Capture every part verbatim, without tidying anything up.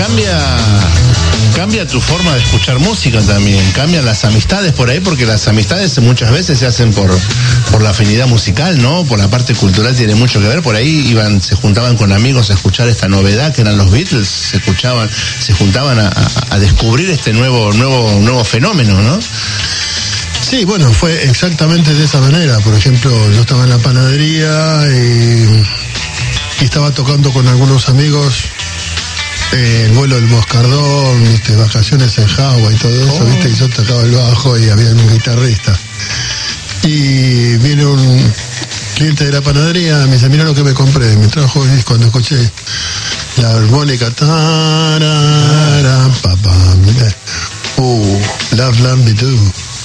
cambia cambia tu forma de escuchar música también, cambian las amistades por ahí, porque las amistades muchas veces se hacen por, por la afinidad musical, ¿no? Por la parte cultural tiene mucho que ver. Por ahí iban, se juntaban con amigos a escuchar esta novedad que eran los Beatles, se escuchaban, se juntaban a, a, a descubrir este nuevo, nuevo, nuevo fenómeno, ¿no? Sí, bueno, fue exactamente de esa manera. Por ejemplo, yo estaba en la panadería y, y estaba tocando con algunos amigos eh, el vuelo del Moscardón, ¿viste? Vacaciones en Jagua y todo eso, oh. ¿viste? Y yo tocaba el bajo y había un guitarrista. Y viene un cliente de la panadería, me dice, mira lo que me compré. Me trajo, y cuando escuché la armónica, tarara, papá, uh, Love Lambidu.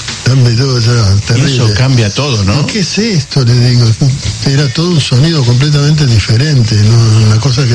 Eso cambia todo, ¿no? ¿Qué es esto? Le digo, era todo un sonido completamente diferente, ¿no? Una cosa que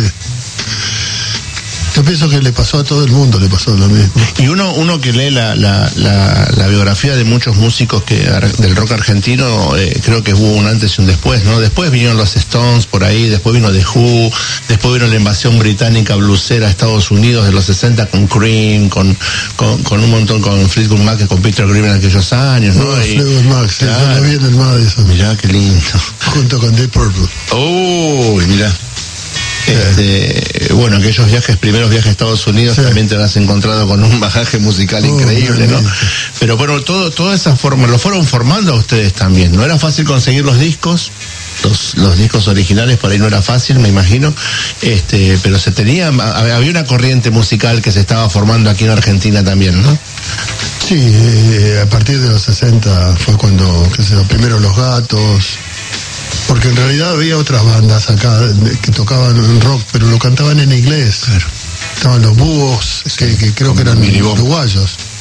yo pienso que le pasó a todo el mundo, le pasó lo mismo. Y uno uno que lee la, la, la, la biografía de muchos músicos que del rock argentino, eh, creo que hubo un antes y un después, ¿no? Después vinieron los Stones por ahí, después vino The Who, después vino la invasión británica blusera a Estados Unidos de los sesenta con Cream, con, con, con un montón, con Fleetwood Mac, con Peter Green en aquellos años, ¿no? No, y, Fleetwood Mac, sí, claro, yo viene el Madison. Mirá qué lindo. Junto con Deep Purple. Uy, mirá. Este, bueno, aquellos viajes, primeros viajes a Estados Unidos, sí, también te has encontrado con un bagaje musical oh, increíble, ¿no? Pero bueno, todo, toda esa forma, lo fueron formando a ustedes también. No era fácil conseguir los discos, los, los discos originales por ahí no era fácil, me imagino, este, pero se tenía, había una corriente musical que se estaba formando aquí en Argentina también, ¿no? Sí, eh, a partir de los sesenta fue cuando, qué sé yo, primero Los Gatos. Porque en realidad había otras bandas acá que tocaban rock, pero lo cantaban en inglés. Claro. Estaban los Búhos, que, que creo que eran uruguayos.